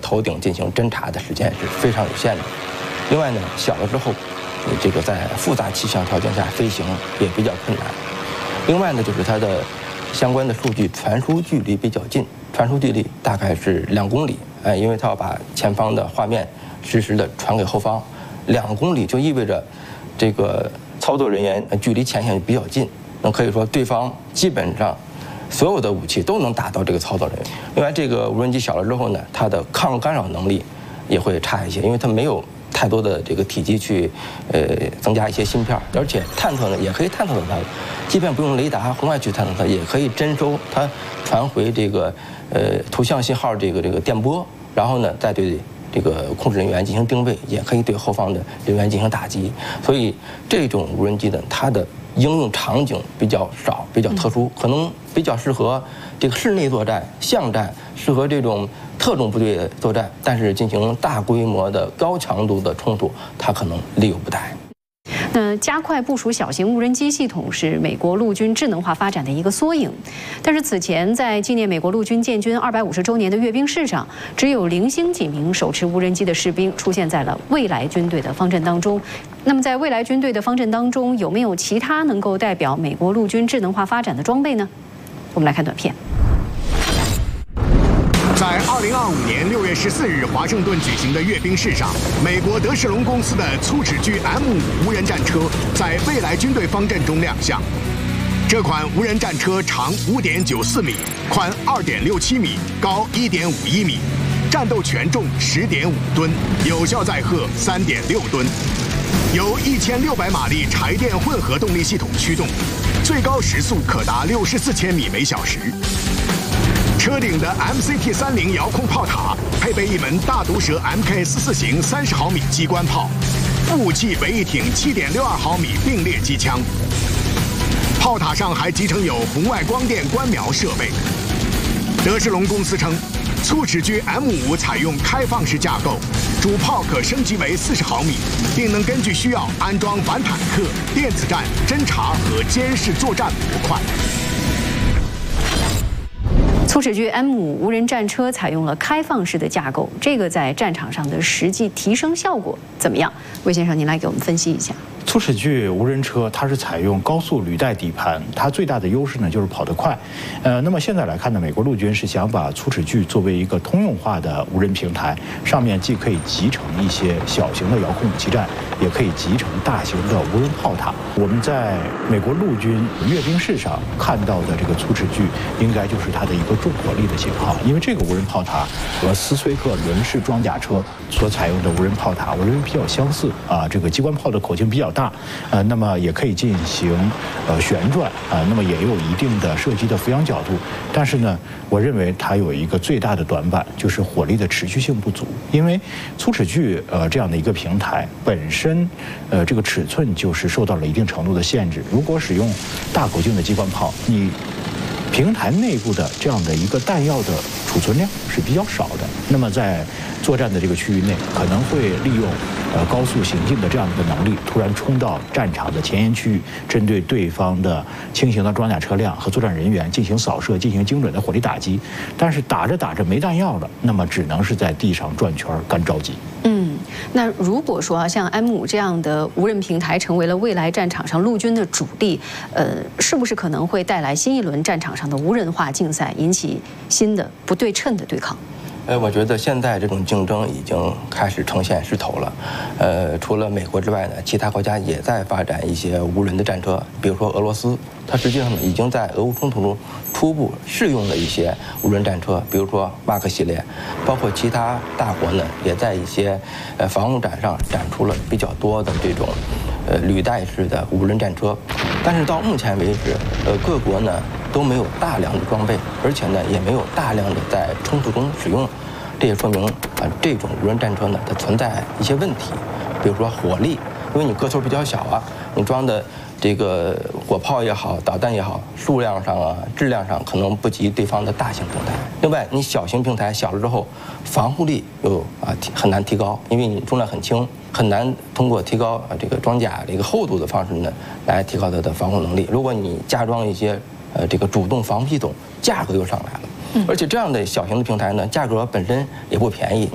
头顶进行侦察的时间是非常有限的。另外呢，小了之后，这个在复杂气象条件下飞行也比较困难。另外呢，就是它的相关的数据传输距离比较近，传输距离大概是2公里。因为它要把前方的画面实时的传给后方，2公里就意味着这个操作人员距离前线比较近，那可以说对方基本上所有的武器都能打到这个操作人员。另外，这个无人机小了之后呢，它的抗干扰能力也会差一些，因为它没有太多的这个体积去增加一些芯片，而且探测呢也可以探测到它，即便不用雷达红外去探测它，也可以侦收它传回这个图像信号这个电波，然后呢再对这个控制人员进行定位，也可以对后方的人员进行打击。所以这种无人机呢，它的应用场景比较少，比较特殊，可能比较适合这个室内作战、巷战，适合这种特种部队作战，但是进行大规模的高强度的冲突，它可能力有不逮。 那加快部署小型无人机系统是美国陆军智能化发展的一个缩影，但是此前在纪念美国陆军建军250周年的阅兵式上，只有零星几名手持无人机的士兵出现在了未来军队的方阵当中。那么在未来军队的方阵当中，有没有其他能够代表美国陆军智能化发展的装备呢？我们来看短片。 在2025年6月14日华盛顿举行的阅兵式上，美国德士隆公司的粗齿巨 M5无人战车在未来军队方阵中亮相。这款无人战车长5.94米，宽2.67米，高1.51米，战斗权重10.5吨，有效载荷3.6吨，由1600马力柴电混合动力系统驱动，最高时速可达64千米每小时。车顶的 MCT-30遥控炮塔配备一门大毒蛇 MK44型30毫米机关炮，副武器为一挺7.62毫米并列机枪。炮塔上还集成有红外光电观瞄设备。德士隆公司称，粗齿巨 M5采用开放式架构，主炮可升级为40毫米，并能根据需要安装反坦克、电子战、侦察和监视作战模块。 粗齿巨 M5无人战车采用了开放式的架构，这个在战场上的实际提升效果怎么样？魏先生，您来给我们分析一下。 粗齿巨无人车它是采用高速履带底盘，它最大的优势呢就是跑得快。那么现在来看呢，美国陆军是想把粗齿巨作为一个通用化的无人平台，上面既可以集成一些小型的遥控武器站，也可以集成大型的无人炮塔。我们在美国陆军阅兵式上看到的这个粗齿巨，应该就是它的一个重火力的型号，因为这个无人炮塔和斯崔克轮式装甲车所采用的无人炮塔，我认为比较相似啊。这个机关炮的口径比较大，那么也可以进行旋转啊，那么也有一定的射击的俯仰角度，但是呢，我认为它有一个最大的短板，就是火力的持续性不足。因为粗齿巨这样的一个平台本身这个尺寸就是受到了一定程度的限制。如果使用大口径的机关炮，你平台内部的这样的一个弹药的储存量是比较少的，那么在作战的这个区域内，可能会利用高速行进的这样的一个能力，突然冲到战场的前沿区域，针对对方的轻型的装甲车辆和作战人员进行扫射，进行精准的火力打击。但是打着打着没弹药了，那么只能是在地上转圈干着急。 那如果说像 M5这样的无人平台成为了未来战场上陆军的主力，是不是可能会带来新一轮战场上的无人化竞赛，引起新的不对称的对抗？ 我觉得现在这种竞争已经开始呈现势头了。除了美国之外呢，其他国家也在发展一些无人的战车，比如说俄罗斯，它实际上呢已经在俄乌冲突中初步试用了一些无人战车，比如说马克系列，包括其他大国呢也在一些防务展上展出了比较多的这种履带式的无人战车。但是到目前为止，各国呢都没有大量的装备，而且呢也没有大量的在冲突中使用。这也说明这种无人战车呢它存在一些问题，比如说火力，因为你个头比较小啊，你装的这个火炮也好，导弹也好，数量上啊、质量上可能不及对方的大型平台。另外，你小型平台小了之后，防护力又很难提高，因为你重量很轻，很难通过提高这个装甲这个厚度的方式呢来提高它的防护能力。如果你加装一些这个主动防护系统，价格又上来了。而且这样的小型的平台呢，价格本身也不便宜。